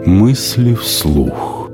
Мысли вслух.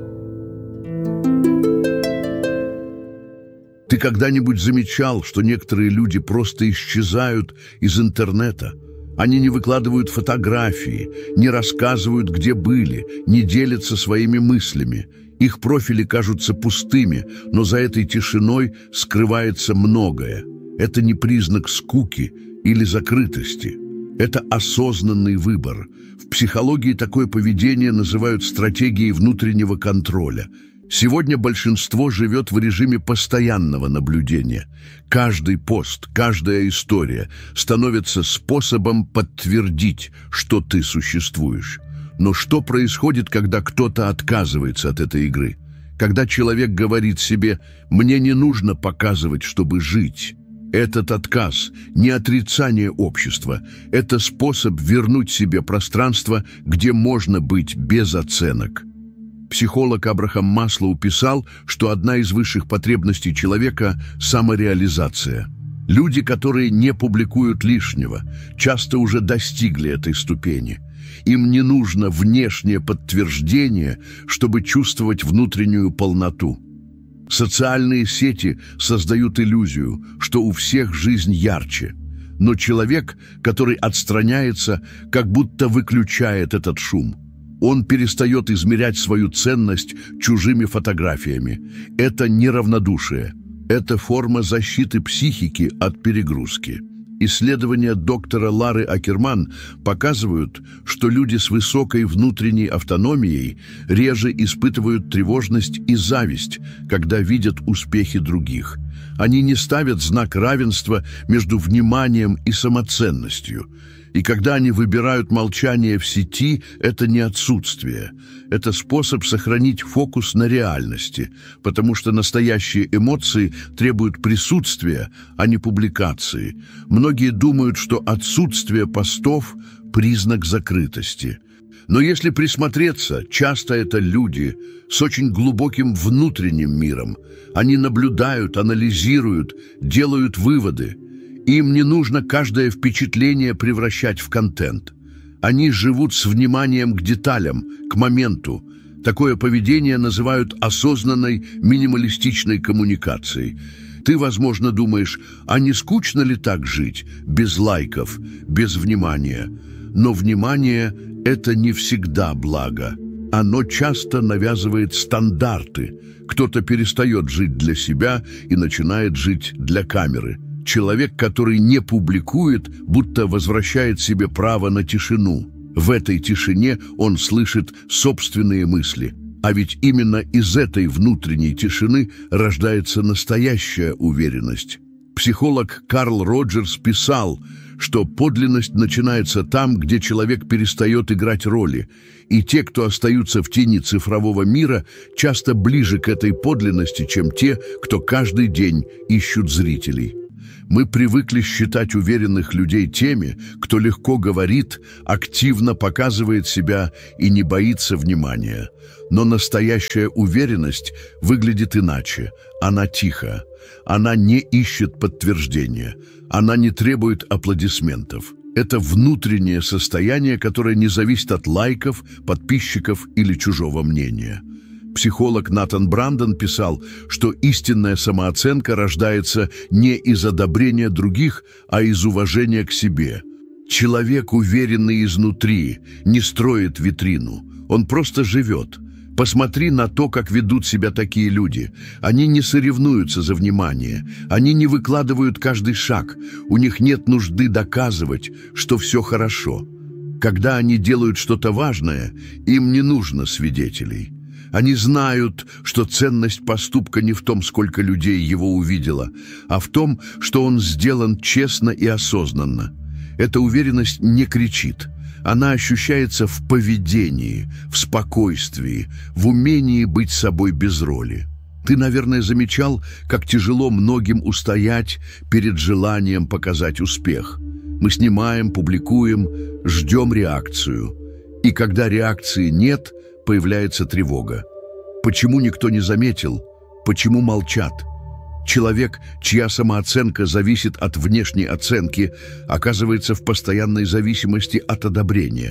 Ты когда-нибудь замечал, что некоторые люди просто исчезают из интернета? Они не выкладывают фотографии, не рассказывают, где были, не делятся своими мыслями. Их профили кажутся пустыми, но за этой тишиной скрывается многое. Это не признак скуки или закрытости. Это осознанный выбор. В психологии такое поведение называют стратегией внутреннего контроля. Сегодня большинство живет в режиме постоянного наблюдения. Каждый пост, каждая история становится способом подтвердить, что ты существуешь. Но что происходит, когда кто-то отказывается от этой игры? Когда человек говорит себе «мне не нужно показывать, чтобы жить». Этот отказ – не отрицание общества, это способ вернуть себе пространство, где можно быть без оценок. Психолог Абрахам Маслоу писал, что одна из высших потребностей человека – самореализация. Люди, которые не публикуют лишнего, часто уже достигли этой ступени. Им не нужно внешнее подтверждение, чтобы чувствовать внутреннюю полноту. Социальные сети создают иллюзию, что у всех жизнь ярче. Но человек, который отстраняется, как будто выключает этот шум. Он перестает измерять свою ценность чужими фотографиями. Это неравнодушие. Это форма защиты психики от перегрузки. Исследования доктора Лары Акерман показывают, что люди с высокой внутренней автономией реже испытывают тревожность и зависть, когда видят успехи других. Они не ставят знак равенства между вниманием и самоценностью. И когда они выбирают молчание в сети, это не отсутствие. Это способ сохранить фокус на реальности, потому что настоящие эмоции требуют присутствия, а не публикации. Многие думают, что отсутствие постов – признак закрытости. Но если присмотреться, часто это люди с очень глубоким внутренним миром. Они наблюдают, анализируют, делают выводы. Им не нужно каждое впечатление превращать в контент. Они живут с вниманием к деталям, к моменту. Такое поведение называют осознанной минималистичной коммуникацией. Ты, возможно, думаешь, а не скучно ли так жить, без лайков, без внимания? Но внимание – это не всегда благо. Оно часто навязывает стандарты. Кто-то перестает жить для себя и начинает жить для камеры. Человек, который не публикует, будто возвращает себе право на тишину. В этой тишине он слышит собственные мысли. А ведь именно из этой внутренней тишины рождается настоящая уверенность. Психолог Карл Роджерс писал, что подлинность начинается там, где человек перестает играть роли. И те, кто остаются в тени цифрового мира, часто ближе к этой подлинности, чем те, кто каждый день ищут зрителей. Мы привыкли считать уверенных людей теми, кто легко говорит, активно показывает себя и не боится внимания. Но настоящая уверенность выглядит иначе. Она тиха. Она не ищет подтверждения. Она не требует аплодисментов. Это внутреннее состояние, которое не зависит от лайков, подписчиков или чужого мнения. Психолог Натан Брандон писал, что истинная самооценка рождается не из одобрения других, а из уважения к себе. Человек, уверенный изнутри, не строит витрину, он просто живет. Посмотри на то, как ведут себя такие люди. Они не соревнуются за внимание, они не выкладывают каждый шаг, у них нет нужды доказывать, что все хорошо. Когда они делают что-то важное, им не нужно свидетелей. Они знают, что ценность поступка не в том, сколько людей его увидело, а в том, что он сделан честно и осознанно. Эта уверенность не кричит. Она ощущается в поведении, в спокойствии, в умении быть собой без роли. Ты, наверное, замечал, как тяжело многим устоять перед желанием показать успех. Мы снимаем, публикуем, ждем реакцию. И когда реакции нет, появляется тревога. Почему никто не заметил? Почему молчат? Человек, чья самооценка зависит от внешней оценки, оказывается в постоянной зависимости от одобрения.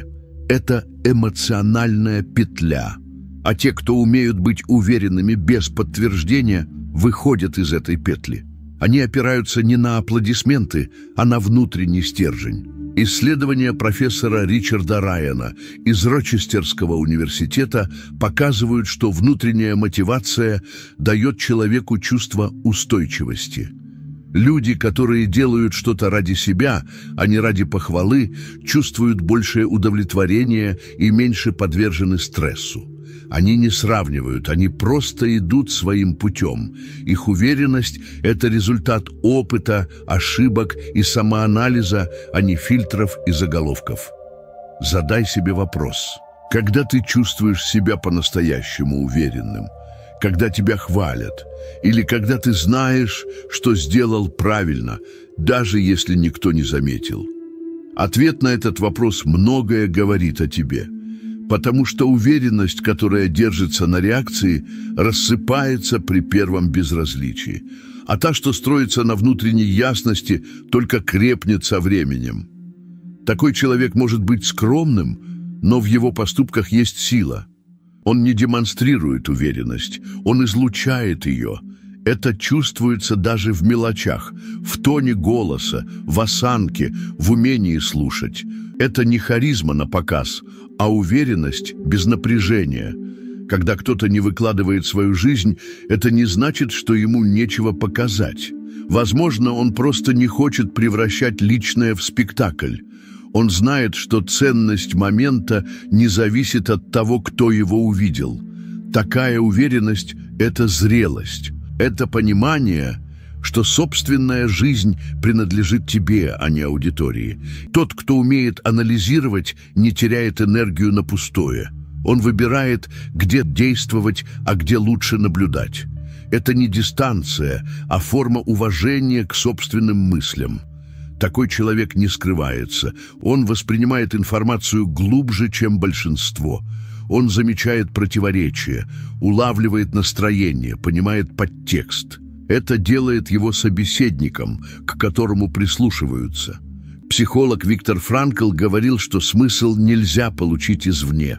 Это эмоциональная петля. А те, кто умеют быть уверенными без подтверждения, выходят из этой петли. Они опираются не на аплодисменты, а на внутренний стержень. Исследования профессора Ричарда Райана из Рочестерского университета показывают, что внутренняя мотивация дает человеку чувство устойчивости. Люди, которые делают что-то ради себя, а не ради похвалы, чувствуют большее удовлетворение и меньше подвержены стрессу. Они не сравнивают, они просто идут своим путем. Их уверенность – это результат опыта, ошибок и самоанализа, а не фильтров и заголовков. Задай себе вопрос. Когда ты чувствуешь себя по-настоящему уверенным? Когда тебя хвалят? Или когда ты знаешь, что сделал правильно, даже если никто не заметил? Ответ на этот вопрос многое говорит о тебе. Потому что уверенность, которая держится на реакции, рассыпается при первом безразличии, а та, что строится на внутренней ясности, только крепнет со временем. Такой человек может быть скромным, но в его поступках есть сила. Он не демонстрирует уверенность, он излучает ее. Это чувствуется даже в мелочах, в тоне голоса, в осанке, в умении слушать. Это не харизма на показ, а уверенность без напряжения. Когда кто-то не выкладывает свою жизнь, это не значит, что ему нечего показать. Возможно, он просто не хочет превращать личное в спектакль. Он знает, что ценность момента не зависит от того, кто его увидел. Такая уверенность – это зрелость. Это понимание, что собственная жизнь принадлежит тебе, а не аудитории. Тот, кто умеет анализировать, не теряет энергию на пустое. Он выбирает, где действовать, а где лучше наблюдать. Это не дистанция, а форма уважения к собственным мыслям. Такой человек не скрывается. Он воспринимает информацию глубже, чем большинство. Он замечает противоречия, улавливает настроение, понимает подтекст. Это делает его собеседником, к которому прислушиваются. Психолог Виктор Франкл говорил, что смысл нельзя получить извне.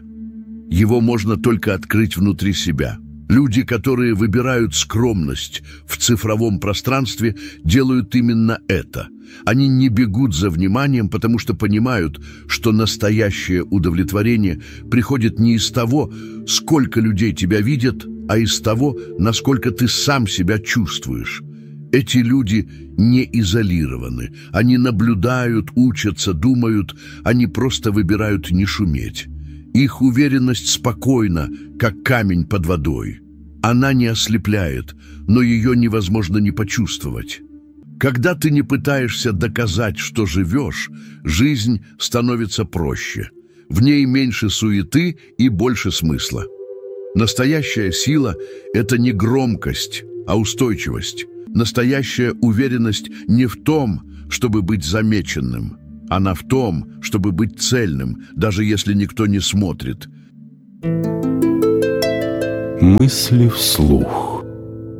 Его можно только открыть внутри себя. Люди, которые выбирают скромность в цифровом пространстве, делают именно это. Они не бегут за вниманием, потому что понимают, что настоящее удовлетворение приходит не из того, сколько людей тебя видят, а из того, насколько ты сам себя чувствуешь. Эти люди не изолированы. Они наблюдают, учатся, думают, они просто выбирают не шуметь. Их уверенность спокойна, как камень под водой. Она не ослепляет, но ее невозможно не почувствовать. Когда ты не пытаешься доказать, что живешь, жизнь становится проще. В ней меньше суеты и больше смысла. Настоящая сила – это не громкость, а устойчивость. Настоящая уверенность не в том, чтобы быть замеченным. Она в том, чтобы быть цельным, даже если никто не смотрит. Мысли вслух.